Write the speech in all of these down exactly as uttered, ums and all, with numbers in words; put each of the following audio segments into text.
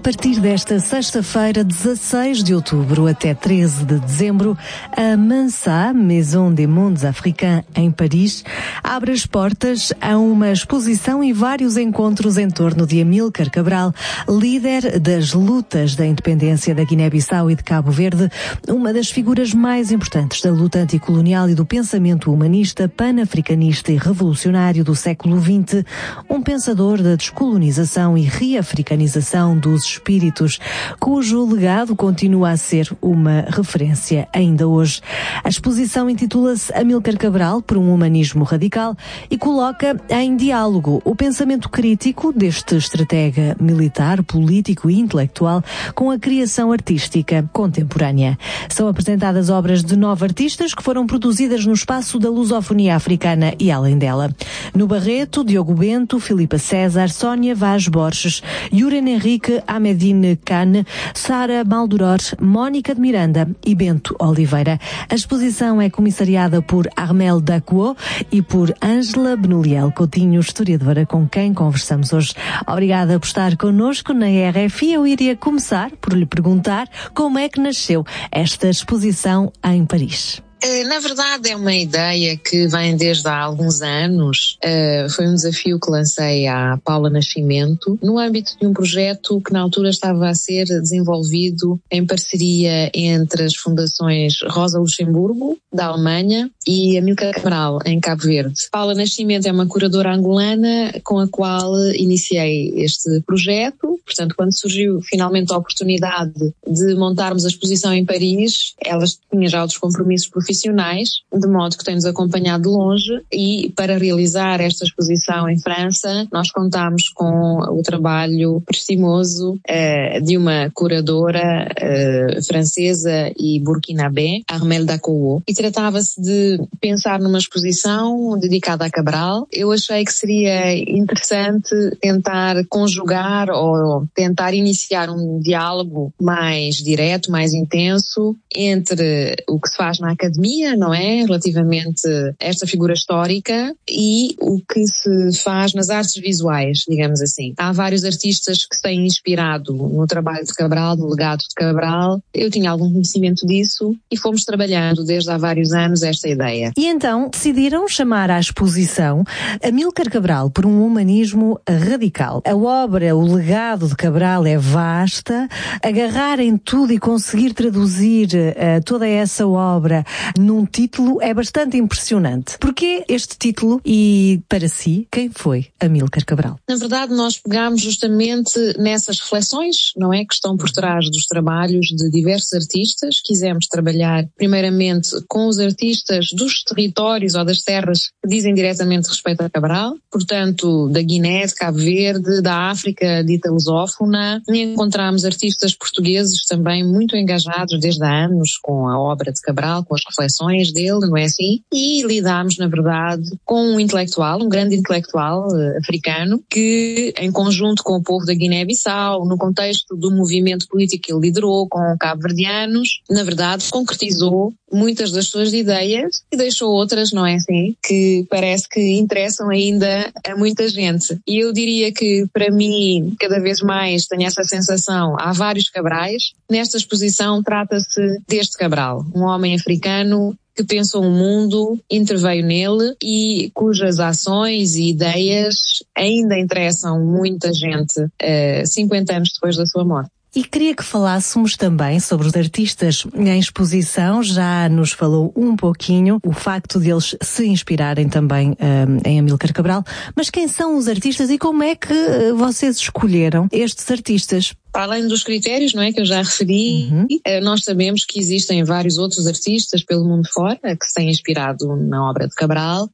partir desta sexta-feira, dezasseis de outubro até treze de dezembro, a Mansa, Maison des Mondes Africains, em Paris, abre as portas a uma exposição e vários encontros em torno de Amílcar Cabral, líder das lutas da independência da Guiné-Bissau e de Cabo Verde, uma das figuras mais importantes da luta anticolonial e do pensamento humanista, pan-africanista e revolucionário do século vinte, um pensador da descolonização e reafricanização dos espíritos, cujo legado continua a ser uma referência ainda hoje. A exposição intitula-se Amílcar Cabral por um humanismo radical e coloca em diálogo o pensamento crítico deste estratega militar, político e intelectual com a criação artística contemporânea. São apresentadas obras de nove artistas que foram produzidas no espaço da lusofonia africana e além dela. No Barreto, Diogo Bento, Filipa César, Sónia Vaz Borges, Yuren Henrique Ahmedine Kane, Sara Maldoror, Mónica de Miranda e Bento Oliveira. A exposição é comissariada por Armel Dacuo e por Ângela Benuliel Coutinho, historiadora com quem conversamos hoje. Obrigada por estar connosco na R F I. Eu iria começar por lhe perguntar como é que nasceu esta exposição em Paris. Na verdade é uma ideia que vem desde há alguns anos. Uh, foi um desafio que lancei à Paula Nascimento no âmbito de um projeto que na altura estava a ser desenvolvido em parceria entre as fundações Rosa Luxemburgo, da Alemanha, e Amílcar Cabral, em Cabo Verde. Paula Nascimento é uma curadora angolana com a qual iniciei este projeto. Portanto, quando surgiu finalmente a oportunidade de montarmos a exposição em Paris, elas tinham já outros compromissos profissionais, de modo que tem-nos acompanhado de longe, e para realizar esta exposição em França, nós contámos com o trabalho prestimoso eh, de uma curadora eh, francesa e burkinabé, Armel Dacuo, e tratava-se de pensar numa exposição dedicada a Cabral. Eu achei que seria interessante tentar conjugar ou tentar iniciar um diálogo mais direto, mais intenso, entre o que se faz na academia, não é? Relativamente a esta figura histórica e o que se faz nas artes visuais, digamos assim. Há vários artistas que se têm inspirado no trabalho de Cabral, no legado de Cabral. Eu tinha algum conhecimento disso e fomos trabalhando desde há vários anos esta ideia. E então decidiram chamar à exposição Amílcar Cabral por um humanismo radical. A obra, o legado de Cabral é vasta. Agarrar em tudo e conseguir traduzir uh, toda essa obra num título é bastante impressionante. Porquê este título e, para si, quem foi Amílcar Cabral? Na verdade, nós pegámos justamente nessas reflexões, não é, que estão por trás dos trabalhos de diversos artistas. Quisemos trabalhar, primeiramente, com os artistas dos territórios ou das terras que dizem diretamente respeito a Cabral, portanto, da Guiné, de Cabo Verde, da África dita lusófona, e encontramos artistas portugueses também muito engajados desde há anos com a obra de Cabral, com as reflexões dele, não é assim? E lidámos, na verdade, com um intelectual, um grande intelectual uh, africano, que, em conjunto com o povo da Guiné-Bissau, no contexto do movimento político que ele liderou com cabo-verdianos, na verdade, concretizou muitas das suas ideias e deixou outras, não é assim, que parece que interessam ainda a muita gente. E eu diria que, para mim, cada vez mais tenho essa sensação, há vários Cabrais. Nesta exposição trata-se deste Cabral, um homem africano que pensou o mundo, interveio nele e cujas ações e ideias ainda interessam muita gente uh, cinquenta anos depois da sua morte. E queria que falássemos também sobre os artistas em exposição. Já nos falou um pouquinho o facto de eles se inspirarem também um, em Amílcar Cabral. Mas quem são os artistas e como é que vocês escolheram estes artistas? Para além dos critérios, não é, que eu já referi, uhum. nós sabemos que existem vários outros artistas pelo mundo fora que se têm inspirado na obra de Cabral,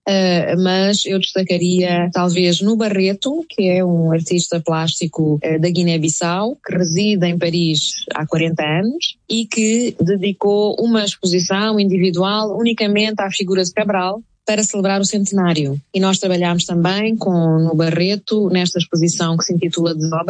mas eu destacaria talvez no Barreto, que é um artista plástico da Guiné-Bissau, que reside em Paris há quarenta anos e que dedicou uma exposição individual unicamente à figura de Cabral, para celebrar o centenário. E nós trabalhámos também com, no Barreto, nesta exposição que se intitula Desobra,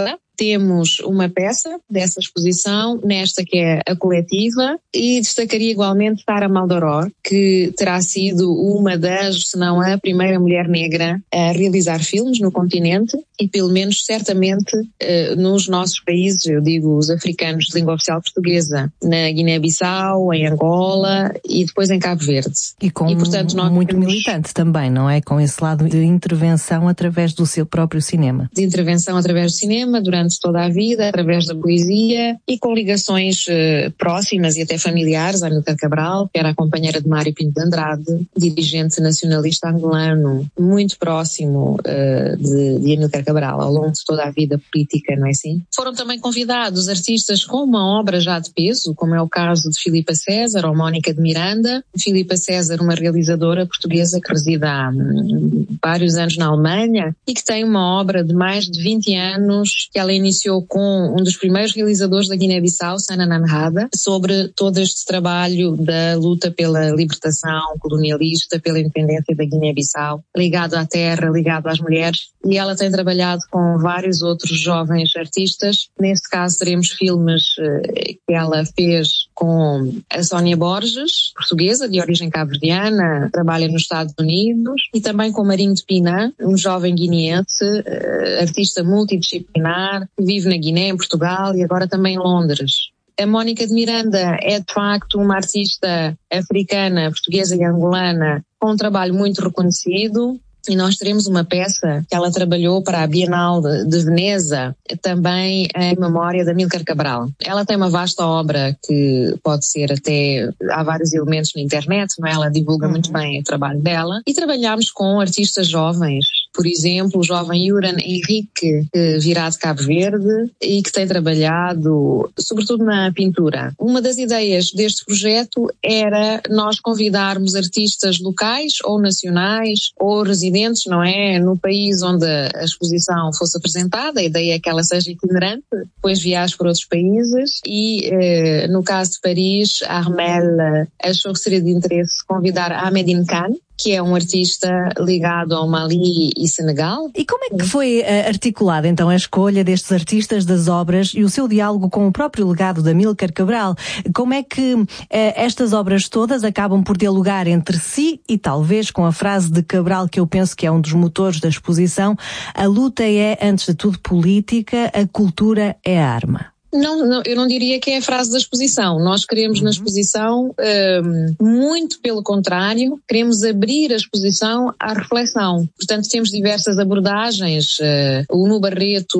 temos uma peça dessa exposição, nesta que é a coletiva, e destacaria igualmente Tara Maldoror, que terá sido uma das, se não a primeira mulher negra a realizar filmes no continente e pelo menos certamente eh, nos nossos países, eu digo os africanos de língua oficial portuguesa, na Guiné-Bissau, em Angola e depois em Cabo Verde. E com e, portanto, nós muito temos... militante também, não é? Com esse lado de intervenção através do seu próprio cinema. De intervenção através do cinema, durante toda a vida, através da poesia e com ligações eh, próximas e até familiares. A Amílcar Cabral, que era a companheira de Mário Pinto de Andrade, dirigente nacionalista angolano, muito próximo uh, de, de Amílcar Cabral ao longo de toda a vida política, não é assim? Foram também convidados artistas com uma obra já de peso, como é o caso de Filipa César ou Mónica de Miranda. Filipa César, uma realizadora portuguesa que reside há hum, vários anos na Alemanha e que tem uma obra de mais de vinte anos que ela iniciou com um dos primeiros realizadores da Guiné-Bissau, Sana Nanhada, sobre todo este trabalho da luta pela libertação colonialista, pela independência da Guiné-Bissau, ligado à terra, ligado às mulheres, e ela tem trabalhado com vários outros jovens artistas. Neste caso teremos filmes eh, que ela fez com a Sónia Borges, portuguesa, de origem cabo-verdiana, trabalha nos Estados Unidos, e também com Marinho de Pina, um jovem guineense, eh, artista multidisciplinar, que vive na Guiné, em Portugal e agora também em Londres. A Mónica de Miranda é de facto uma artista africana, portuguesa e angolana com um trabalho muito reconhecido. E nós teremos uma peça que ela trabalhou para a Bienal de, de Veneza, também em memória da Amílcar Cabral. Ela tem uma vasta obra que pode ser até, há vários elementos na internet, não é? Ela divulga uhum. muito bem o trabalho dela. E trabalhamos com artistas jovens, por exemplo, o jovem Yuran Henrique, que virá de Cabo Verde e que tem trabalhado sobretudo na pintura. Uma das ideias deste projeto era nós convidarmos artistas locais ou nacionais ou residentes, não é, no país onde a exposição fosse apresentada. A ideia é que ela seja itinerante, depois viaje por outros países e, eh, no caso de Paris, a Armelle achou que seria de interesse convidar Ahmedine Khan, que é um artista ligado ao Mali e Senegal. E como é que foi uh, articulada então a escolha destes artistas, das obras e o seu diálogo com o próprio legado da Amílcar Cabral? Como é que uh, estas obras todas acabam por dialogar entre si e talvez com a frase de Cabral, que eu penso que é um dos motores da exposição: a luta é, antes de tudo, política, a cultura é a arma? Não, não, eu não diria que é a frase da exposição. Nós queremos uhum. na exposição, um, muito pelo contrário, queremos abrir a exposição à reflexão. Portanto, temos diversas abordagens. Uh, o Nuno Barreto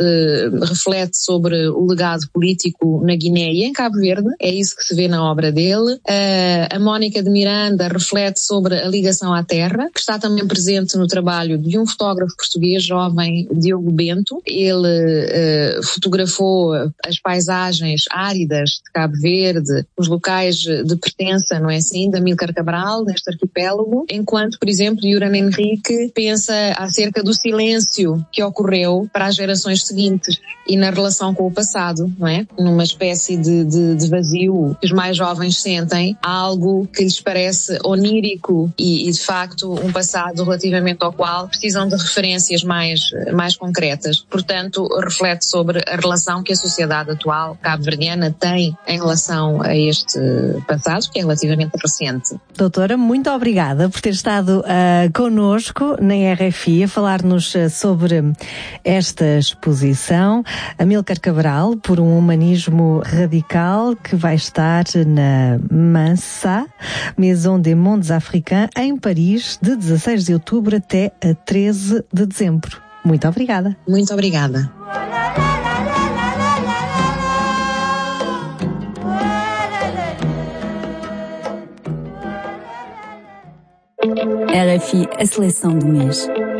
uh, reflete sobre o legado político na Guiné e em Cabo Verde, é isso que se vê na obra dele. Uh, a Mónica de Miranda reflete sobre a ligação à terra, que está também presente no trabalho de um fotógrafo português jovem, Diogo Bento. Ele uh, fotografou as paisagens áridas de Cabo Verde, os locais de pertença, não é assim, da Amílcar Cabral, neste arquipélago, enquanto, por exemplo, Yuran Henrique pensa acerca do silêncio que ocorreu para as gerações seguintes e na relação com o passado, não é? Numa espécie de, de, de vazio que os mais jovens sentem, algo que lhes parece onírico e, e, de facto, um passado relativamente ao qual precisam de referências mais, mais concretas. Portanto, reflete sobre a relação que a sociedade atual cabo-verdiana tem em relação a este passado, que é relativamente recente. Doutora, muito obrigada por ter estado uh, connosco na R F I a falar-nos uh, sobre esta exposição. Amílcar Cabral, por um humanismo radical, que vai estar na Mansa, Maison des Mondes Africains, em Paris, de dezasseis de outubro até a treze de dezembro. Muito obrigada. Muito obrigada. R F I, a seleção do mês.